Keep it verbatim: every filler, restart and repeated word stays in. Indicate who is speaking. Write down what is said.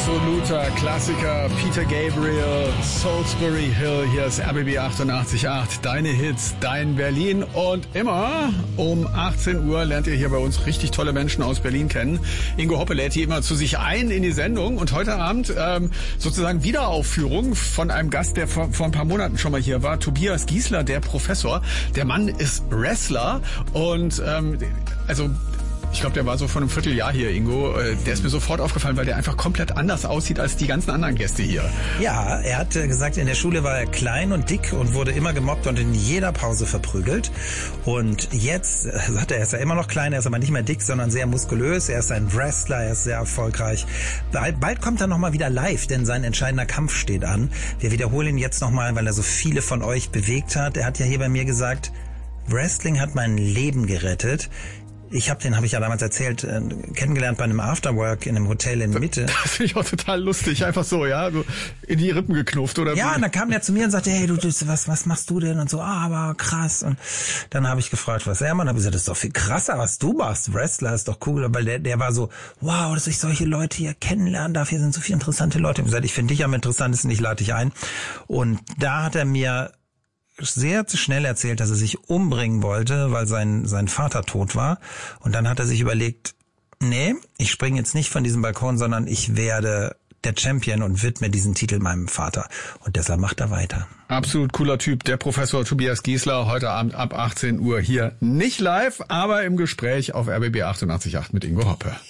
Speaker 1: Absoluter Klassiker, Peter Gabriel, Salisbury Hill, hier ist R B B achtundachtzig Komma acht, deine Hits, dein Berlin. Und immer um achtzehn Uhr lernt ihr hier bei uns richtig tolle Menschen aus Berlin kennen. Ingo Hoppe lädt hier immer zu sich ein in die Sendung und heute Abend ähm, sozusagen Wiederaufführung von einem Gast, der vor, vor ein paar Monaten schon mal hier war, Tobias Giesler, der Professor. Der Mann ist Wrestler und ähm, also... Ich glaube, der war so vor einem Vierteljahr hier, Ingo. Der ist mir sofort aufgefallen, weil der einfach komplett anders aussieht als die ganzen anderen Gäste hier.
Speaker 2: Ja, er hat gesagt, in der Schule war er klein und dick und wurde immer gemobbt und in jeder Pause verprügelt. Und jetzt, sagt er, er ist ja immer noch klein, er ist aber nicht mehr dick, sondern sehr muskulös. Er ist ein Wrestler, er ist sehr erfolgreich. Bald, bald kommt er nochmal wieder live, denn sein entscheidender Kampf steht an. Wir wiederholen ihn jetzt nochmal, weil er so viele von euch bewegt hat. Er hat ja hier bei mir gesagt, Wrestling hat mein Leben gerettet. Ich habe den, habe ich ja damals erzählt, äh, kennengelernt bei einem Afterwork in einem Hotel in Mitte.
Speaker 1: Das finde ich auch total lustig, einfach so, ja, so in die Rippen geknufft oder.
Speaker 2: Ja, und dann kam der zu mir und sagte, hey, du, du was, was machst du denn und so, ah, aber krass. Und dann habe ich gefragt, was er macht. Dann habe ich gesagt, das ist doch viel krasser, was du machst. Wrestler ist doch cool, weil der, der war so, wow, dass ich solche Leute hier kennenlernen darf. Hier sind so viele interessante Leute. Ich habe gesagt, ich finde dich am interessantesten, ich lade dich ein. Und da hat er mir sehr zu schnell erzählt, dass er sich umbringen wollte, weil sein sein Vater tot war. Und dann hat er sich überlegt, nee, ich springe jetzt nicht von diesem Balkon, sondern ich werde der Champion und widme diesen Titel meinem Vater. Und deshalb macht er weiter.
Speaker 1: Absolut cooler Typ, der Professor Tobias Giesler, heute Abend ab achtzehn Uhr hier. Nicht live, aber im Gespräch auf R B B achtundachtzig Komma acht mit Ingo Hoppe.